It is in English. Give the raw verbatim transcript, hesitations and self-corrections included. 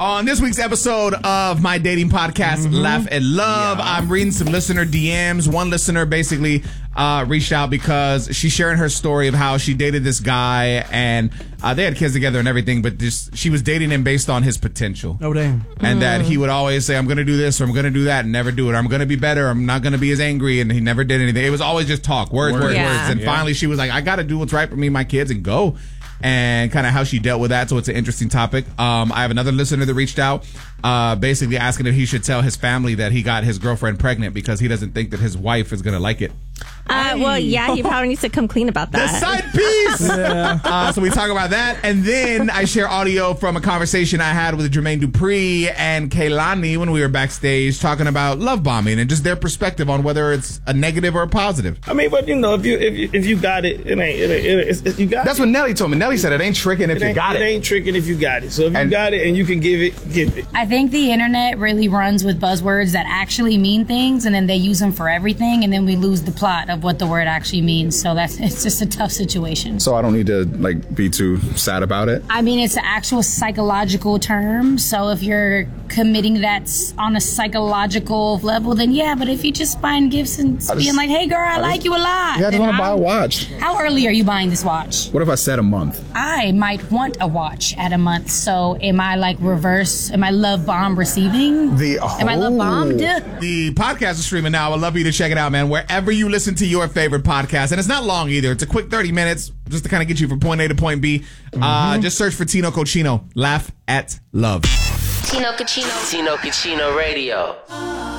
On this week's episode of my dating podcast, mm-hmm. Laugh and Love, yeah. I'm reading some listener D Ms. One listener basically uh, reached out because she's sharing her story of how she dated this guy and uh, they had kids together and everything, but just she was dating him based on his potential. Oh, damn. And mm. that he would always say, I'm going to do this or I'm going to do that and never do it. Or I'm going to be better. Or I'm not going to be as angry. And he never did anything. It was always just talk, words, words, yeah. words. And yeah. finally she was like, I got to do what's right for me and my kids and go. And kind of how she dealt with that. So it's an interesting topic. Um, I have another listener that reached out, uh, basically asking if he should tell his family that he got his girlfriend pregnant because he doesn't think that his wife is going to like it. Uh, well, yeah, he probably needs to come clean about that. The side piece! yeah. uh, so we talk about that. And then I share audio from a conversation I had with Jermaine Dupri and Kehlani when we were backstage talking about love bombing and just their perspective on whether it's a negative or a positive. I mean, but you know, if you if you, if you got it, it ain't, it ain't it, it's, it's, you got That's it. what Nelly told me. Nelly said it ain't tricking if it you got it. It ain't tricking if you got it. So if you and, got it and you can give it, give it. I think the internet really runs with buzzwords that actually mean things, and then they use them for everything, and then we lose the plot of what the word actually means. So that's it's just a tough situation. So I don't need to like be too sad about it. I mean, it's an actual psychological term. So if you're committing that on a psychological level, then yeah. But if you just buying gifts and just, being like, "Hey, girl, I, I just, like you a lot," yeah, I just want to buy a watch. How early are you buying this watch? What if I said a month? I might want a watch at a month. So am I like reverse? Am I love bomb receiving? The oh. Am I love bombed? The podcast is streaming now. I'd love you to check it out, man. Wherever you listen to your favorite podcast, and it's not long either. It's a quick thirty minutes just to kind of get you from point A to point B. Mm-hmm. Uh, just search for Tino Cochino. Laugh at Love. Tino Cochino. Tino Cochino Radio.